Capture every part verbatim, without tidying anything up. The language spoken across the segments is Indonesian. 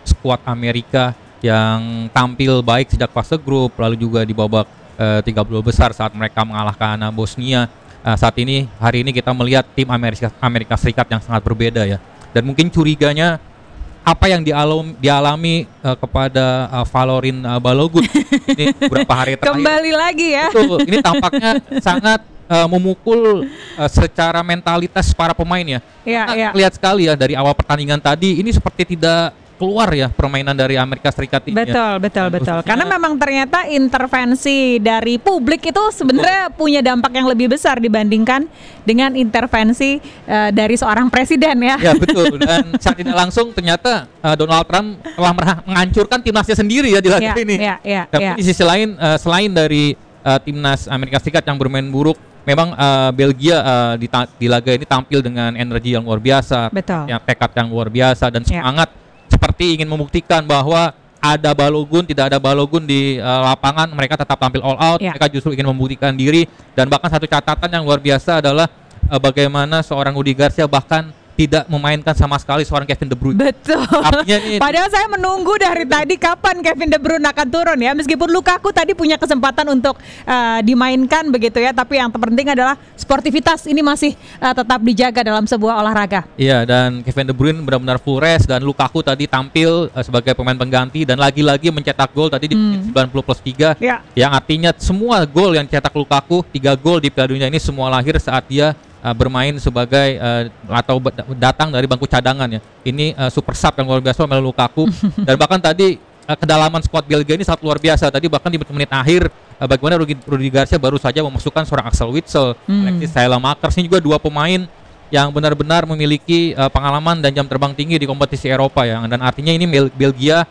skuad Amerika yang tampil baik sejak fase grup, lalu juga di babak uh, tiga puluh besar saat mereka mengalahkan uh, Bosnia. Uh, saat ini, hari ini kita melihat tim Amerika, Amerika Serikat yang sangat berbeda ya. Dan mungkin curiganya apa yang dialami, dialami uh, kepada uh, Valorin uh, Balogun ini beberapa hari terakhir. Kembali lagi ya. Betul, ini tampaknya sangat uh, memukul uh, secara mentalitas para pemain ya. Ya, Kita ya. lihat sekali ya dari awal pertandingan tadi ini seperti tidak keluar ya permainan dari Amerika Serikat ini. Betul, ya. betul, Dan betul. khususnya- Karena memang ternyata intervensi dari publik itu sebenarnya punya dampak yang lebih besar dibandingkan dengan intervensi uh, dari seorang presiden ya. Ya betul, dan saat tidak langsung ternyata uh, Donald Trump telah merah- menghancurkan timnasnya sendiri ya di laga Ya, ini. ya, ya, Tapi ya. di sisi lain, uh, selain dari uh, timnas Amerika Serikat yang bermain buruk, memang uh, Belgia uh, di, ta- di laga ini tampil dengan energi yang luar biasa, Betul. ya, tekad yang luar biasa dan Ya. semangat seperti ingin membuktikan bahwa ada Balogun, tidak ada Balogun di uh, lapangan, mereka tetap tampil all out, Ya. mereka justru ingin membuktikan diri. Dan bahkan satu catatan yang luar biasa adalah uh, bagaimana seorang Rudi Garcia bahkan tidak memainkan sama sekali seorang Kevin De Bruyne. Betul. Artinya ini- Padahal saya menunggu dari tadi kapan Kevin De Bruyne akan turun ya. Meskipun Lukaku tadi punya kesempatan untuk uh, dimainkan begitu ya, tapi yang terpenting adalah sportivitas ini masih uh, tetap dijaga dalam sebuah olahraga. Iya, dan Kevin De Bruyne benar-benar full rest, dan Lukaku tadi tampil uh, sebagai pemain pengganti dan lagi-lagi mencetak gol tadi di menit Hmm. sembilan puluh plus tiga. Ya. Yang artinya semua gol yang cetak Lukaku, tiga gol di Piala Dunia ini semua lahir saat dia uh, bermain sebagai uh, atau be- datang dari bangku cadangan ya. Ini uh, super sub yang luar biasa oleh Lukaku. Dan bahkan tadi uh, kedalaman skuad Belgia ini sangat luar biasa. Tadi bahkan di menit akhir uh, bagaimana Rudi, Rudi Garcia baru saja memasukkan seorang Axel Witsel, Hmm. Alexis Saelemaekers, ini juga dua pemain yang benar-benar memiliki uh, pengalaman dan jam terbang tinggi di kompetisi Eropa ya. Dan artinya ini Bel- Belgia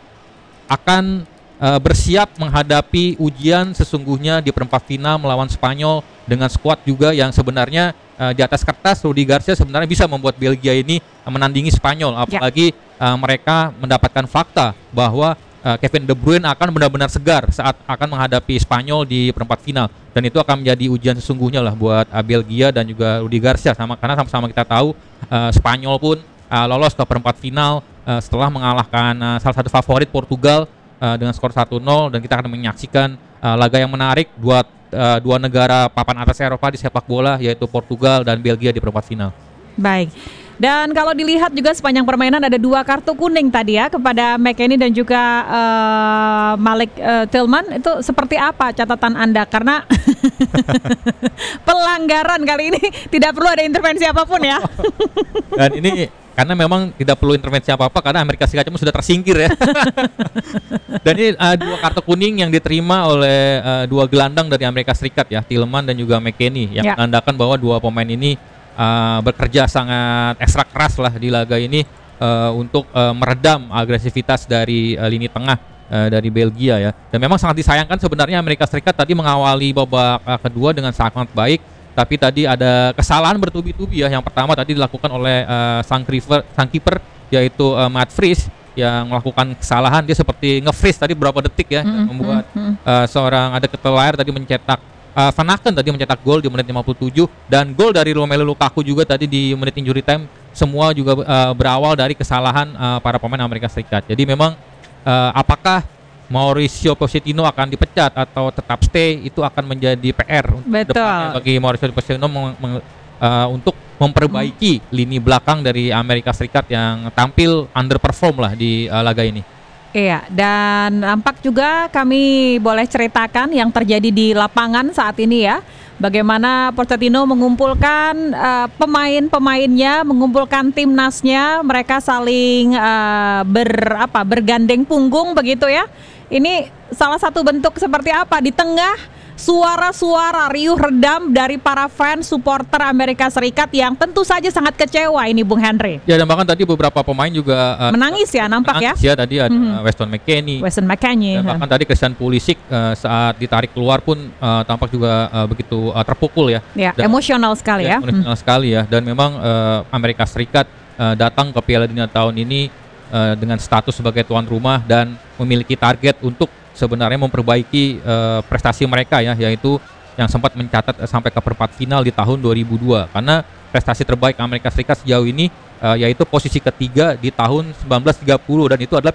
akan uh, bersiap menghadapi ujian sesungguhnya di perempat final melawan Spanyol dengan skuad juga yang sebenarnya uh, di atas kertas Rudi Garcia sebenarnya bisa membuat Belgia ini uh, menandingi Spanyol, apalagi uh, mereka mendapatkan fakta bahwa uh, Kevin De Bruyne akan benar-benar segar saat akan menghadapi Spanyol di perempat final, dan itu akan menjadi ujian sesungguhnya lah buat uh, Belgia dan juga Rudi Garcia, sama karena sama-sama kita tahu uh, Spanyol pun uh, lolos ke perempat final uh, setelah mengalahkan uh, salah satu favorit Portugal uh, dengan skor satu nol, dan kita akan menyaksikan uh, laga yang menarik buat uh, dua negara papan atas Eropa di sepak bola, yaitu Portugal dan Belgia di perempat final. Baik. Dan kalau dilihat juga sepanjang permainan ada dua kartu kuning tadi ya kepada McKennie dan juga uh, Malik uh, Tillman. Itu seperti apa catatan Anda? Karena pelanggaran kali ini tidak perlu ada intervensi apapun ya. Dan ini karena memang tidak perlu intervensi apa-apa karena Amerika Serikat sudah tersingkir ya. Dan ini uh, dua kartu kuning yang diterima oleh uh, dua gelandang dari Amerika Serikat ya, Tillman dan juga McKennie, yang Ya. menandakan bahwa dua pemain ini uh, bekerja sangat ekstra keras lah di laga ini uh, untuk uh, meredam agresivitas dari uh, lini tengah uh, dari Belgia ya. Dan memang sangat disayangkan sebenarnya Amerika Serikat tadi mengawali babak uh, kedua dengan sangat baik, tapi tadi ada kesalahan bertubi-tubi ya. Yang pertama tadi dilakukan oleh uh, sang kiper, sang kiper yaitu uh, Matt Fries yang melakukan kesalahan. Dia seperti nge-freeze tadi beberapa detik ya, Mm-mm, membuat mm-mm. uh, seorang ada Ketelaer tadi mencetak uh, Van Aken tadi mencetak gol di menit lima puluh tujuh, dan gol dari Romelu Lukaku juga tadi di menit injury time. Semua juga uh, berawal dari kesalahan uh, para pemain Amerika Serikat. Jadi memang uh, apakah Mauricio Pochettino akan dipecat atau tetap stay, itu akan menjadi P R untuk Betul. depannya bagi Mauricio Pochettino meng- meng- uh, untuk memperbaiki lini belakang dari Amerika Serikat yang tampil underperform lah di uh, laga ini. Iya, dan nampak juga kami boleh ceritakan yang terjadi di lapangan saat ini ya. Bagaimana Pochettino mengumpulkan uh, pemain-pemainnya, mengumpulkan timnasnya, mereka saling uh, ber apa bergandeng punggung begitu ya. Ini salah satu bentuk seperti apa di tengah suara-suara riuh redam dari para fans supporter Amerika Serikat yang tentu saja sangat kecewa ini Bung Henry. Ya, dan bahkan tadi beberapa pemain juga uh, Menangis ya nampak ya. menangis ya. Tadi ada Mhm. uh, Weston McKennie, Weston McKennie. dan bahkan tadi Christian Pulisic uh, saat ditarik keluar pun uh, tampak juga uh, begitu uh, terpukul ya. Ya, Dan- emosional sekali ya. emosional sekali ya. Dan memang uh, Amerika Serikat uh, datang ke Piala Dunia tahun ini uh, dengan status sebagai tuan rumah dan memiliki target untuk sebenarnya memperbaiki uh, prestasi mereka ya, yaitu yang sempat mencatat uh, sampai ke perempat final di tahun dua ribu dua, karena prestasi terbaik Amerika Serikat sejauh ini uh, yaitu posisi ketiga di tahun seribu sembilan ratus tiga puluh, dan itu adalah